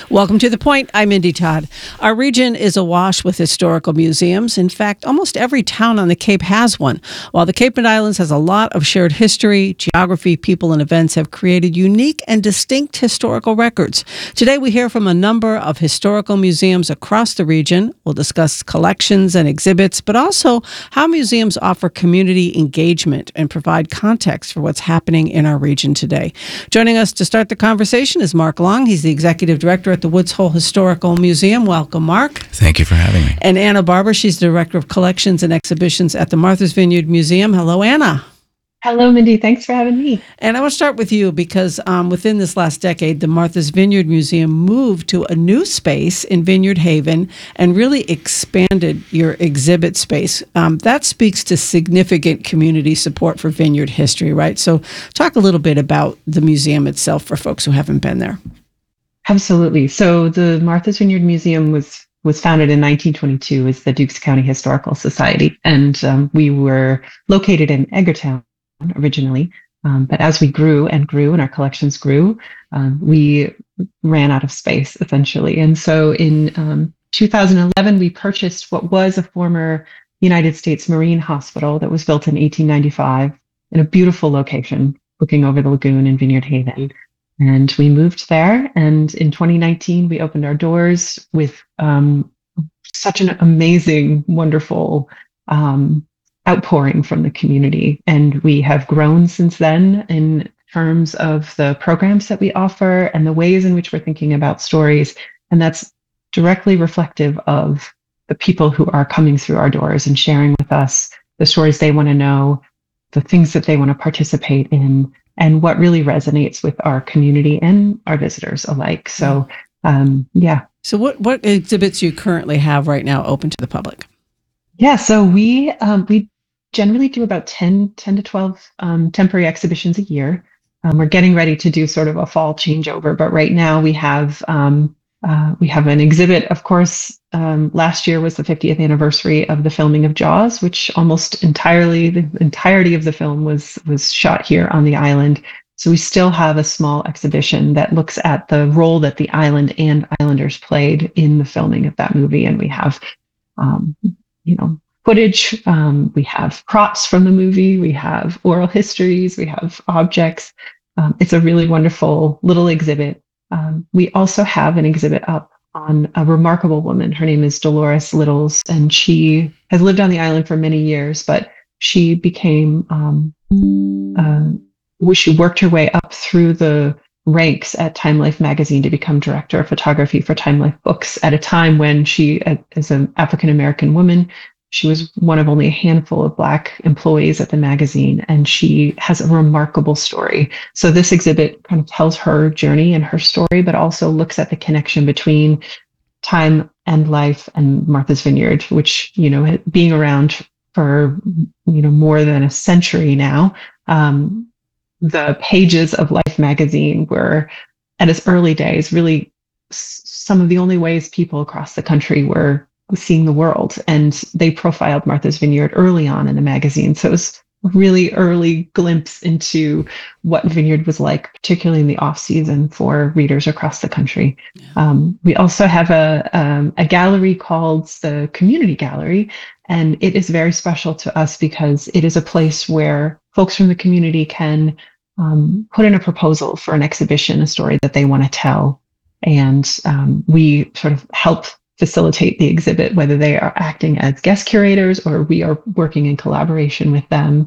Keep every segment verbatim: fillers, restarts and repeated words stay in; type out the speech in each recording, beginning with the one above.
Welcome to The Point. I'm Mindy Todd. Our region is awash with historical museums. In fact, almost every town on the Cape has one. While the Cape and Islands has a lot of shared history, geography, people, and events have created unique and distinct historical records. Today, we hear from a number of historical museums across the region. We'll discuss collections and exhibits, but also how museums offer community engagement and provide context for what's happening in our region today. Joining us to start the conversation is Mark Long. He's the executive director at the Woods Hole Historical Museum. Welcome, Mark. Thank you for having me. And Anna Barber, she's the director of collections and exhibitions at the Martha's Vineyard Museum. Hello, Anna. Hello, Mindy. Thanks for having me. And I want to start with you because um, within this last decade, the Martha's Vineyard Museum moved to a new space in Vineyard Haven and really expanded your exhibit space. Um, that speaks to significant community support for vineyard history, right? So talk a little bit about the museum itself for folks who haven't been there. Absolutely. So the Martha's Vineyard Museum was was founded in nineteen twenty-two as the Dukes County Historical Society, and um, we were located in Edgartown originally. Um, but as we grew and grew and our collections grew, um, we ran out of space essentially. And so in um, two thousand eleven, we purchased what was a former United States Marine Hospital that was built in eighteen ninety-five in a beautiful location looking over the lagoon in Vineyard Haven. And we moved there. And in twenty nineteen, we opened our doors with um, such an amazing, wonderful um, outpouring from the community. And we have grown since then in terms of the programs that we offer and the ways in which we're thinking about stories. And that's directly reflective of the people who are coming through our doors and sharing with us the stories they want to know, the things that they want to participate in, and what really resonates with our community and our visitors alike. So, um, yeah. So what, what exhibits do you currently have right now open to the public? Yeah, so we um, we generally do about ten, ten to twelve um, temporary exhibitions a year. Um, we're getting ready to do sort of a fall changeover, but right now we have um, uh, we have an exhibit. Of course, um, last year was the fiftieth anniversary of the filming of Jaws, which almost entirely the entirety of the film was was shot here on the island. So we still have a small exhibition that looks at the role that the island and islanders played in the filming of that movie, and we have um, you know. footage, um, we have props from the movie, we have oral histories, we have objects. Um, it's a really wonderful little exhibit. Um, we also have an exhibit up on a remarkable woman. Her name is Dolores Littles, and she has lived on the island for many years, but she became, um, uh, she worked her way up through the ranks at Time Life magazine to become director of photography for Time Life books at a time when she, as an African-American woman, she was one of only a handful of Black employees at the magazine, and she has a remarkable story. So this exhibit kind of tells her journey and her story, but also looks at the connection between Time and Life and Martha's Vineyard, which, you know, being around for, you know, more than a century now. Um, the pages of Life magazine were, at its early days, really some of the only ways people across the country were seeing the world, and they profiled Martha's Vineyard early on in the magazine. So it was a really early glimpse into what Vineyard was like, particularly in the off season for readers across the country. Yeah. Um, we also have a, um, a gallery called the Community Gallery, and it is very special to us because it is a place where folks from the community can um, put in a proposal for an exhibition, a story that they want to tell. And um, we sort of help facilitate the exhibit, whether they are acting as guest curators or we are working in collaboration with them.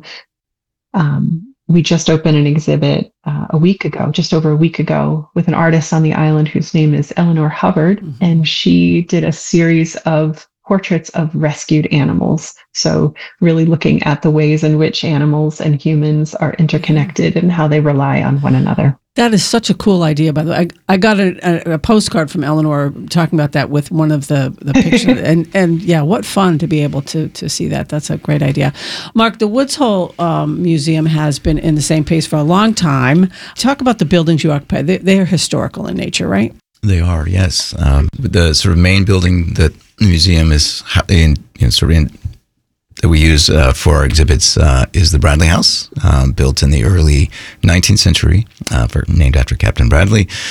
Um, we just opened an exhibit uh, a week ago, just over a week ago, with an artist on the island whose name is Eleanor Hubbard, mm-hmm. and she did a series of portraits of rescued animals. So really looking at the ways in which animals and humans are interconnected and how they rely on one another. That is such a cool idea, by the way. I, I got a, a, a postcard from Eleanor talking about that with one of the, the pictures. and, and yeah, what fun to be able to to see that. That's a great idea. Mark, the Woods Hole um, Museum has been in the same place for a long time. Talk about the buildings you occupy. They, they are historical in nature, right? They are, yes. Um, the sort of main building that the museum is in, you know, sort of in, that we use uh, for our exhibits uh, is the Bradley House, um, built in the early nineteenth century, uh, for, named after Captain Bradley.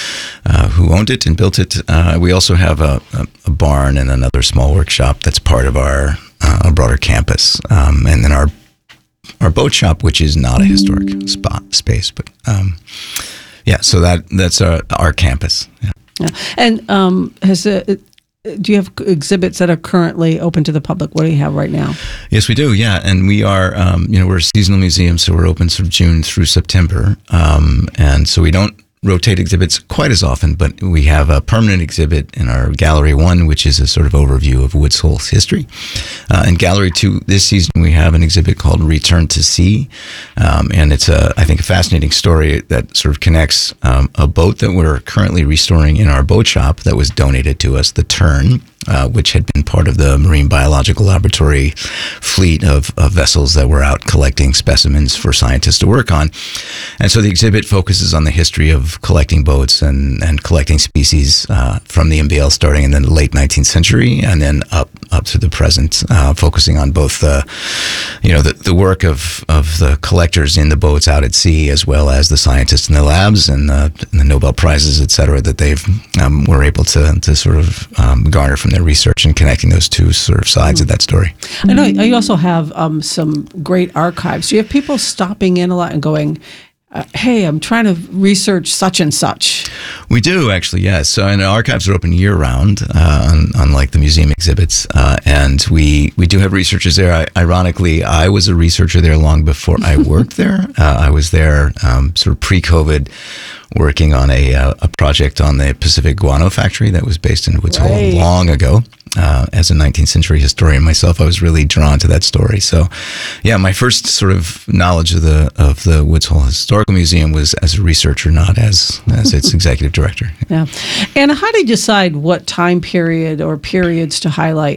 uh, who owned it and built it. Uh, we also have a, a, a barn and another small workshop that's part of our, uh, our broader campus. Um, and then our our boat shop, which is not a historic spot space, but um, yeah, so that that's our, our campus. Yeah. Yeah. And um, has a, do you have exhibits that are currently open to the public? What do you have right now? Yes, we do. Yeah, and we are, um, you know, we're a seasonal museum, so we're open from June through September, um, and so we don't rotate exhibits quite as often, but we have a permanent exhibit in our Gallery One, which is a sort of overview of Woods Hole's history. Uh, in Gallery Two, this season, we have an exhibit called Return to Sea, um, and it's a, I think, a fascinating story that sort of connects um, a boat that we're currently restoring in our boat shop that was donated to us, the Tern, uh, which had been part of the Marine Biological Laboratory fleet of, of vessels that were out collecting specimens for scientists to work on. And so the exhibit focuses on the history of collecting boats and, and collecting species uh, from the M B L starting in the late nineteenth century and then up up to the present, uh, focusing on both the, you know, the, the work of, of the collectors in the boats out at sea, as well as the scientists in the labs and the, and the Nobel Prizes, et cetera, that they've um, were able to to sort of um, garner from their research and connecting those two sort of sides mm. of that story. I know you also have um, some great archives. Do you have people stopping in a lot and going, Uh, hey, I'm trying to research such and such? We do, actually, yes. So, and our archives are open year-round, uh, un- unlike the museum exhibits. Uh, and we, we do have researchers there. I, ironically, I was a researcher there long before I worked there. Uh, I was there um, sort of pre-COVID, working on a, uh, a project on the Pacific Guano Factory that was based in Woods Hole right. long ago. Uh, as a nineteenth century historian myself, I was really drawn to that story. So, yeah, my first sort of knowledge of the of the Woods Hole Historical Museum was as a researcher, not as as its executive director. Yeah. And how do you decide what time period or periods to highlight?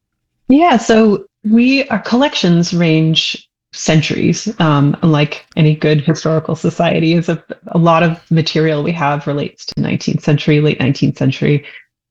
Yeah, so we our collections range centuries. Um, unlike any good historical society, is a, a lot of material we have relates to nineteenth century, late nineteenth century.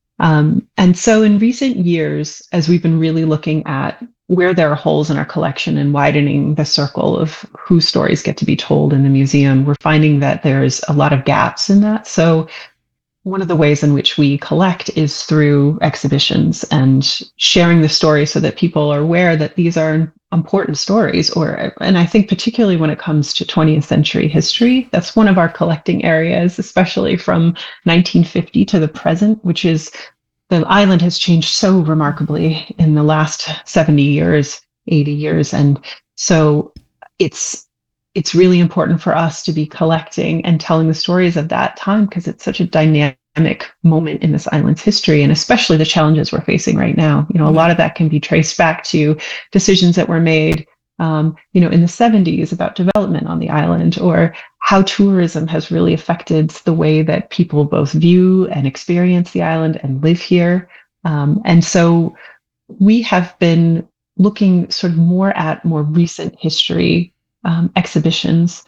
Um, and so in recent years, as we've been really looking at where there are holes in our collection and widening the circle of whose stories get to be told in the museum, we're finding that there's a lot of gaps in that. So one of the ways in which we collect is through exhibitions and sharing the story so that people are aware that these are important stories. Or, and I think particularly when it comes to twentieth century history, that's one of our collecting areas, especially from nineteen fifty to the present, which is the island has changed so remarkably in the last seventy years, eighty years. And so it's it's really important for us to be collecting and telling the stories of that time because it's such a dynamic moment in this island's history, and especially the challenges we're facing right now. You know, a lot of that can be traced back to decisions that were made, um, you know, in the seventies about development on the island, or how tourism has really affected the way that people both view and experience the island and live here. Um, and so we have been looking sort of more at more recent history um, exhibitions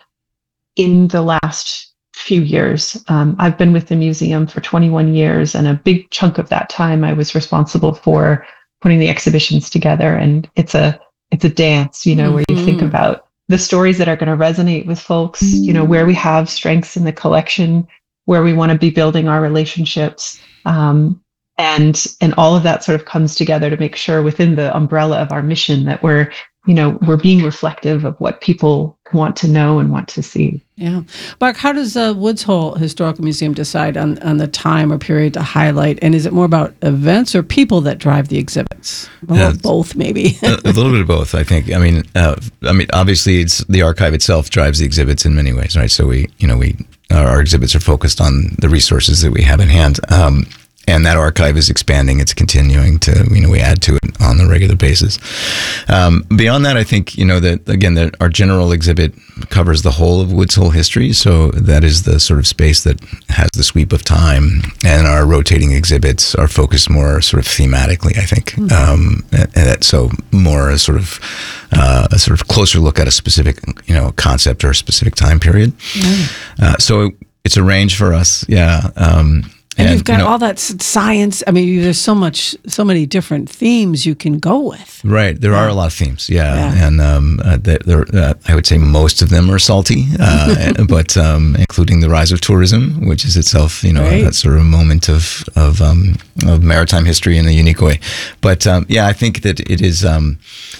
in the last few years. Um, I've been with the museum for twenty-one years, and a big chunk of that time I was responsible for putting the exhibitions together. And it's a it's a dance, you know, mm-hmm. where you think about the stories that are going to resonate with folks, you know, where we have strengths in the collection, where we want to be building our relationships. Um, and and all of that sort of comes together to make sure within the umbrella of our mission that we're, you know, we're being reflective of what people want to know and want to see. Yeah. Mark, how does the Woods Hole Historical Museum decide on, on the time or period to highlight? And is it more about events or people that drive the exhibits? Or yeah, both, maybe? a, a little bit of both, I think. I mean, uh, I mean, obviously, it's the archive itself drives the exhibits in many ways, right? So we, you know, we our, our exhibits are focused on the resources that we have in hand. Um, And that archive is expanding. It's continuing to, you know, we add to it on a regular basis. Um, beyond that, I think, you know, that, again, that our general exhibit covers the whole of Woods Hole history. So that is the sort of space that has the sweep of time. And our rotating exhibits are focused more sort of thematically, I think. Mm-hmm. Um, and, and that, so more a sort of, uh, a sort of closer look at a specific, you know, concept or a specific time period. Mm-hmm. Uh, so it's a range for us. Yeah. Um, And, And, you've got you know- all that s- science. I mean, there's so much, so many different themes you can go with. Right. There are a lot of themes. Yeah. Yeah. And um, uh, there, there, uh, I would say most of them are salty, uh, but um, including the rise of tourism, which is itself, you know, Right. a, a sort of moment of, of, um, of maritime history in a unique way. But um, yeah, I think that it is, um,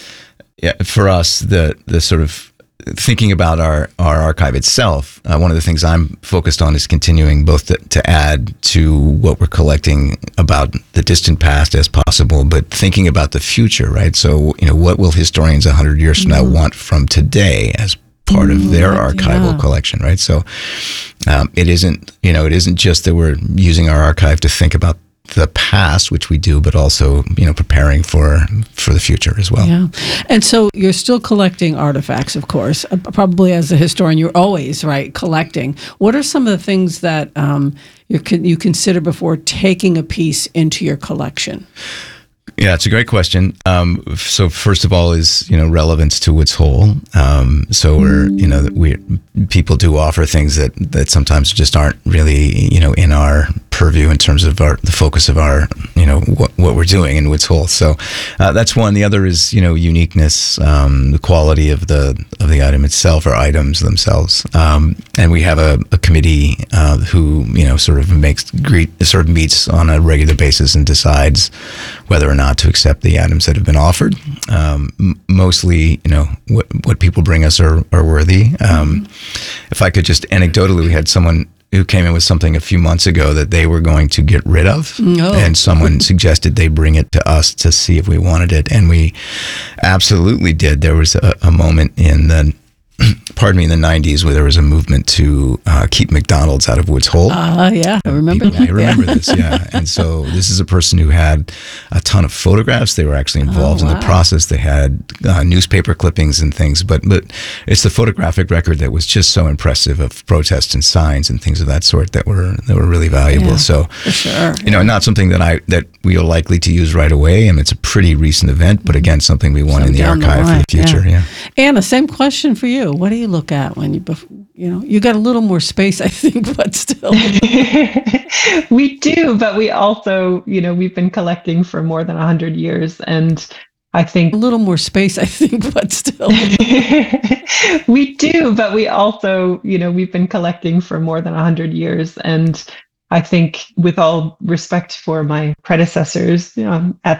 yeah, for us, the, the sort of thinking about our, our archive itself, uh, one of the things I'm focused on is continuing both to, to add to what we're collecting about the distant past as possible, but thinking about the future, right? So, you know, what will historians a hundred years from now want from today as part of their archival yeah. collection, right? So um, it isn't, you know, it isn't just that we're using our archive to think about the past, which we do, but also, you know, preparing for for the future as well. Yeah. And so you're still collecting artifacts, of course. Uh, Probably as a historian, you're always, right, collecting. What are some of the things that um, you can, you consider before taking a piece into your collection? Yeah, it's a great question. Um, so first of all is, you know, relevance to Woods Hole. Um, so we're, you know, we people do offer things that, that sometimes just aren't really, you know, in our purview in terms of our, the focus of our, you know, what, what we're doing in Woods Hole. So uh, that's one. The other is, you know, uniqueness, um, the quality of the, of the item itself or items themselves. Um, and we have a, a committee uh, who, you know, sort of makes, greet, sort of meets on a regular basis and decides whether or not to accept the items that have been offered. Um, m- mostly, you know, what what people bring us are, are worthy. Um, if I could just anecdotally, we had someone who came in with something a few months ago that they were going to get rid of, No. and someone suggested they bring it to us to see if we wanted it, and we absolutely did. There was a, a moment in the pardon me, in the nineties where there was a movement to uh, keep McDonald's out of Woods Hole. Uh, yeah, I remember People that. may remember yeah. this, yeah. And so this is a person who had a ton of photographs. They were actually involved Oh, in wow. the process. They had uh, newspaper clippings and things, but but it's the photographic record that was just so impressive of protests and signs and things of that sort that were that were really valuable. Yeah, so for sure. you know, not something that I that we are likely to use right away. I mean, it's a pretty recent event, but again, something we want So in the down the archive line, for the future. yeah. Yeah. Anna, same question for you. What do you look at when you, bef- you know, you got a little more space, I think, but still. We do, but we also, you know, we've been collecting for more than one hundred years. And I think A little more space, I think, but still. we do, but we also, you know, we've been collecting for more than one hundred years. And I think, with all respect for my predecessors, you know, at